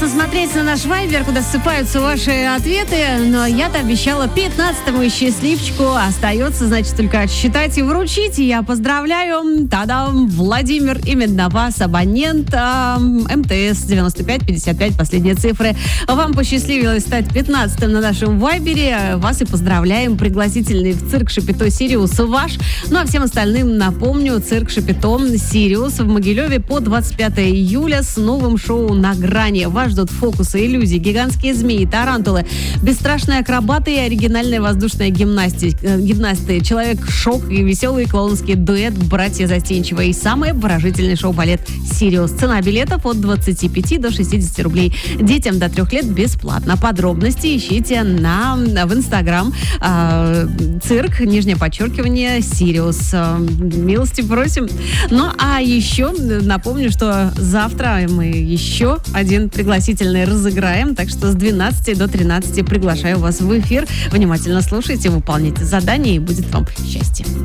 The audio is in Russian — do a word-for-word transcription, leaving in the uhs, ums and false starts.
посмотреть на наш вайбер, куда ссыпаются ваши ответы. Но я-то обещала пятнадцатому счастливчику. Остается, значит, только отсчитать и вручить. И я поздравляю, тадам, Владимир, именно вас, абонент э, МТС девяносто пять пятьдесят пять, последние цифры. Вам посчастливилось стать пятнадцатым на нашем вайбере. Вас и поздравляем. Пригласительный в цирк Шапито Сириус ваш. Ну а всем остальным напомню, цирк Шапито Сириус в Могилеве по двадцать пятого июля с новым шоу «На грани». Вас ждут фокусы, иллюзии, гигантские змеи, тарантулы, бесстрашные акробаты и оригинальная воздушная гимнастика, гимнасты, человек-шок и веселый клоунский дуэт «Братья Застенчивы» и самый обворожительный шоу-балет «Сириус». Цена билетов от двадцати пяти до шестидесяти рублей. Детям до трех лет бесплатно. Подробности ищите на, в Инстаграм э, цирк, нижнее подчеркивание, Сириус. Э, милости просим. Ну, а еще напомню, что завтра мы еще один пригласительный разыграем, так что с двенадцати до тринадцати приглашаю вас в эфир. Внимательно слушайте, выполняйте задание, и будет вам счастье.